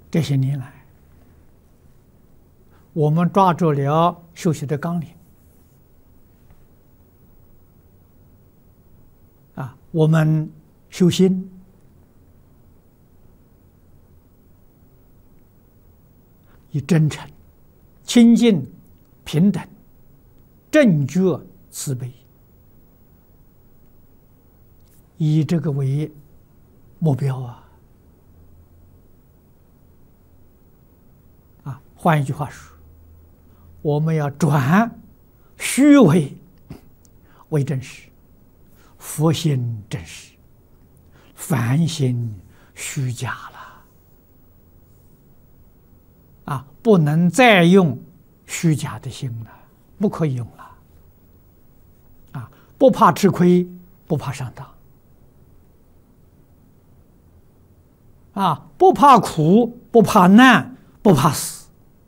这些年来，我们抓住了修习的纲领我们修心以真诚、清净、平等、正觉、慈悲，以这个为目标换一句话说，我们要转虚伪为真实，佛心真实，凡心虚假了不能再用虚假的心了，不可以用了不怕吃亏，不怕上当不怕苦，不怕难，不怕死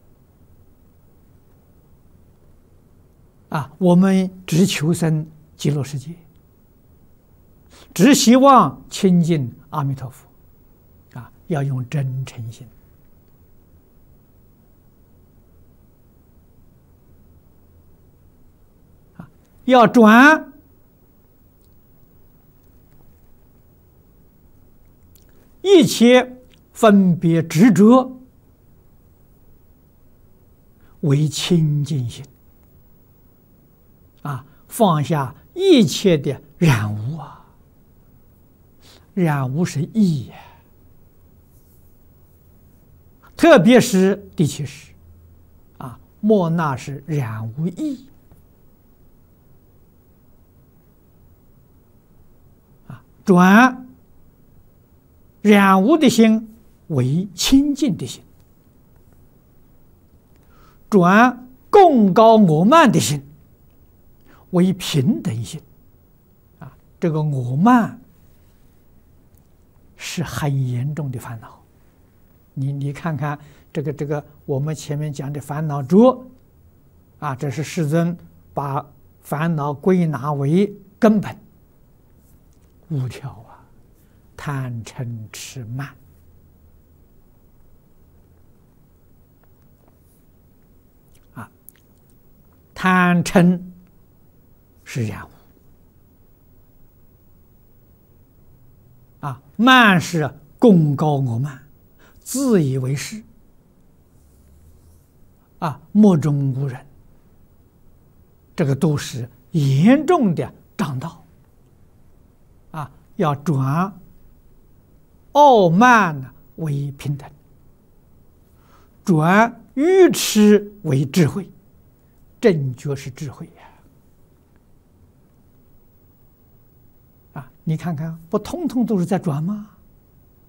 我们只求生极乐世界，只希望亲近阿弥陀佛要用真诚心要转一切分别执着为清净心放下一切的染污染污是意特别是第七识莫那是染污意转染污的心为清净的心，转贡高我慢的心为平等心这个我慢是很严重的烦恼。你看看这个我们前面讲的烦恼浊这是世尊把烦恼归纳为根本五条贪嗔痴慢贪嗔是染污慢是贡高我慢，自以为是目中无人，这个都是严重的障道要转傲慢为平等，转愚痴为智慧，正觉是智慧你看看不通通都是在转吗？